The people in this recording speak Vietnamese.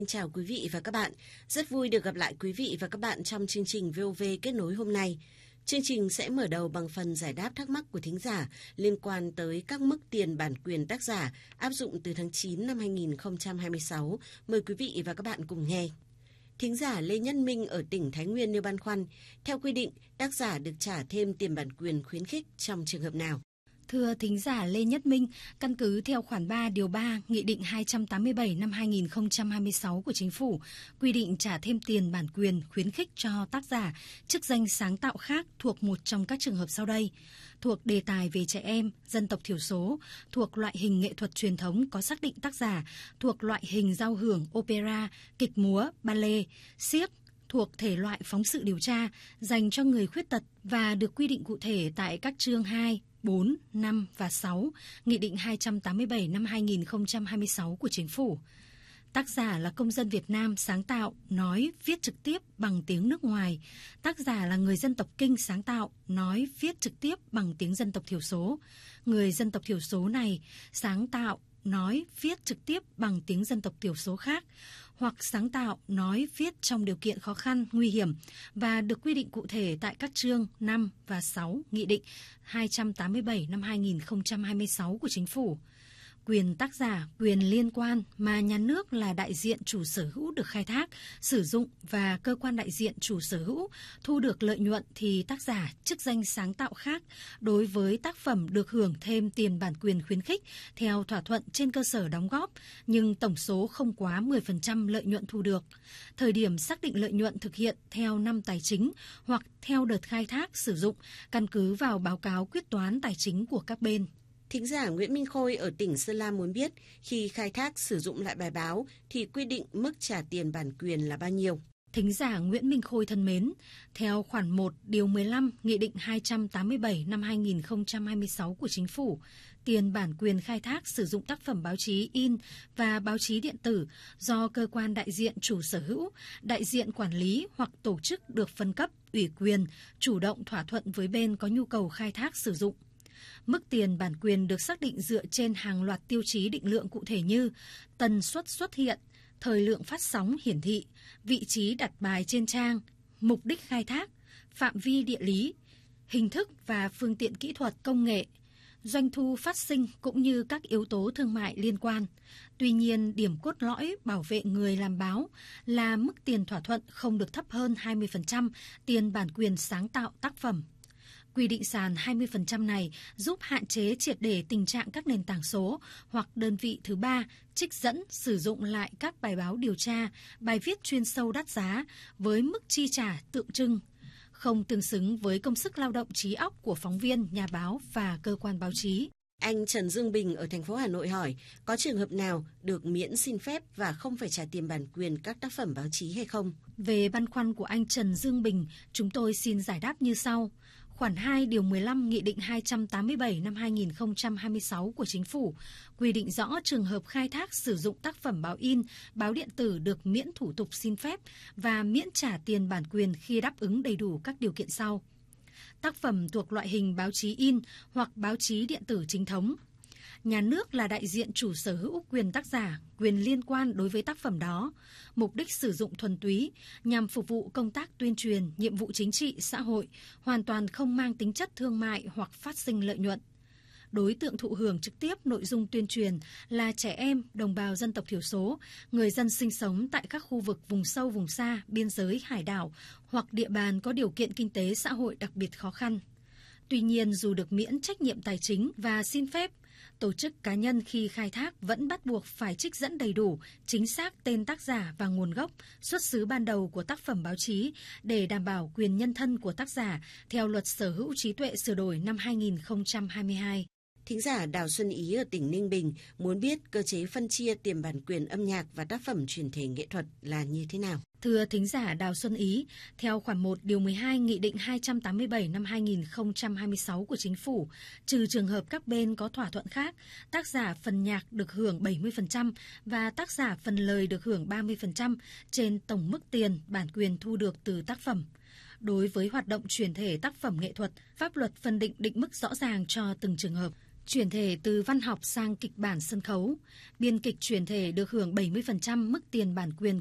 Chào quý vị và các bạn. Rất vui được gặp lại quý vị và các bạn trong chương trình VOV Kết nối hôm nay. Chương trình sẽ mở đầu bằng phần giải đáp thắc mắc của thính giả liên quan tới các mức tiền bản quyền tác giả áp dụng từ tháng 9 năm 2026. Mời quý vị và các bạn cùng nghe. Thính giả Lê Nhân Minh ở tỉnh Thái Nguyên nêu băn khoăn, theo quy định, tác giả được trả thêm tiền bản quyền khuyến khích trong trường hợp nào? Thưa thính giả Lê Nhất Minh, căn cứ theo khoản 3 điều 3 Nghị định 287 năm 2026 của Chính phủ, quy định trả thêm tiền bản quyền khuyến khích cho tác giả, chức danh sáng tạo khác thuộc một trong các trường hợp sau đây: thuộc đề tài về trẻ em, dân tộc thiểu số, thuộc loại hình nghệ thuật truyền thống có xác định tác giả, thuộc loại hình giao hưởng opera, kịch múa, ballet, xiếc, thuộc thể loại phóng sự điều tra, dành cho người khuyết tật và được quy định cụ thể tại các chương 2, 4, 5 và 6, Nghị định 287 năm 2026 của Chính phủ. Tác giả là công dân Việt Nam sáng tạo, nói, viết trực tiếp bằng tiếng nước ngoài. Tác giả là người dân tộc Kinh sáng tạo, nói, viết trực tiếp bằng tiếng dân tộc thiểu số. Người dân tộc thiểu số này sáng tạo, nói, viết trực tiếp bằng tiếng dân tộc thiểu số khác, hoặc sáng tạo, nói, viết trong điều kiện khó khăn, nguy hiểm và được quy định cụ thể tại các chương 5 và 6 Nghị định 287 năm 2026 của Chính phủ. Quyền tác giả, quyền liên quan mà nhà nước là đại diện chủ sở hữu được khai thác, sử dụng và cơ quan đại diện chủ sở hữu thu được lợi nhuận thì tác giả, chức danh sáng tạo khác đối với tác phẩm được hưởng thêm tiền bản quyền khuyến khích theo thỏa thuận trên cơ sở đóng góp, nhưng tổng số không quá 10% lợi nhuận thu được. Thời điểm xác định lợi nhuận thực hiện theo năm tài chính hoặc theo đợt khai thác sử dụng, căn cứ vào báo cáo quyết toán tài chính của các bên. Thính giả Nguyễn Minh Khôi ở tỉnh Sơn La muốn biết khi khai thác sử dụng lại bài báo thì quy định mức trả tiền bản quyền là bao nhiêu? Thính giả Nguyễn Minh Khôi thân mến, theo khoản 1 điều 15 Nghị định 287 năm 2026 của Chính phủ, tiền bản quyền khai thác sử dụng tác phẩm báo chí in và báo chí điện tử do cơ quan đại diện chủ sở hữu, đại diện quản lý hoặc tổ chức được phân cấp, ủy quyền, chủ động thỏa thuận với bên có nhu cầu khai thác sử dụng. Mức tiền bản quyền được xác định dựa trên hàng loạt tiêu chí định lượng cụ thể như tần suất xuất hiện, thời lượng phát sóng hiển thị, vị trí đặt bài trên trang, mục đích khai thác, phạm vi địa lý, hình thức và phương tiện kỹ thuật công nghệ, doanh thu phát sinh cũng như các yếu tố thương mại liên quan. Tuy nhiên, điểm cốt lõi bảo vệ người làm báo là mức tiền thỏa thuận không được thấp hơn 20% tiền bản quyền sáng tạo tác phẩm. Quy định sàn 20% này giúp hạn chế triệt để tình trạng các nền tảng số hoặc đơn vị thứ ba trích dẫn sử dụng lại các bài báo điều tra, bài viết chuyên sâu đắt giá với mức chi trả tượng trưng, không tương xứng với công sức lao động trí óc của phóng viên, nhà báo và cơ quan báo chí. Anh Trần Dương Bình ở thành phố Hà Nội hỏi, có trường hợp nào được miễn xin phép và không phải trả tiền bản quyền các tác phẩm báo chí hay không? Về băn khoăn của anh Trần Dương Bình, chúng tôi xin giải đáp như sau. Khoản 2 điều 15 Nghị định 287 năm 2026 của Chính phủ quy định rõ trường hợp khai thác sử dụng tác phẩm báo in, báo điện tử được miễn thủ tục xin phép và miễn trả tiền bản quyền khi đáp ứng đầy đủ các điều kiện sau. Tác phẩm thuộc loại hình báo chí in hoặc báo chí điện tử chính thống. Nhà nước là đại diện chủ sở hữu quyền tác giả, quyền liên quan đối với tác phẩm đó. Mục đích sử dụng thuần túy nhằm phục vụ công tác tuyên truyền, nhiệm vụ chính trị, xã hội, hoàn toàn không mang tính chất thương mại hoặc phát sinh lợi nhuận. Đối tượng thụ hưởng trực tiếp nội dung tuyên truyền là trẻ em, đồng bào dân tộc thiểu số, người dân sinh sống tại các khu vực vùng sâu, vùng xa, biên giới, hải đảo hoặc địa bàn có điều kiện kinh tế xã hội đặc biệt khó khăn. Tuy nhiên, dù được miễn trách nhiệm tài chính và xin phép, tổ chức cá nhân khi khai thác vẫn bắt buộc phải trích dẫn đầy đủ, chính xác tên tác giả và nguồn gốc, xuất xứ ban đầu của tác phẩm báo chí để đảm bảo quyền nhân thân của tác giả theo Luật Sở hữu trí tuệ sửa đổi năm 2022. Thính giả Đào Xuân Ý ở tỉnh Ninh Bình muốn biết cơ chế phân chia tiền bản quyền âm nhạc và tác phẩm truyền thể nghệ thuật là như thế nào. Thưa thính giả Đào Xuân Ý, theo khoản 1 điều 12 Nghị định 287 năm 2026 của Chính phủ, trừ trường hợp các bên có thỏa thuận khác, tác giả phần nhạc được hưởng 70% và tác giả phần lời được hưởng 30% trên tổng mức tiền bản quyền thu được từ tác phẩm. Đối với hoạt động truyền thể tác phẩm nghệ thuật, pháp luật phân định định mức rõ ràng cho từng trường hợp. chuyển thể từ văn học sang kịch bản sân khấu. Biên kịch chuyển thể được hưởng 70% mức tiền bản quyền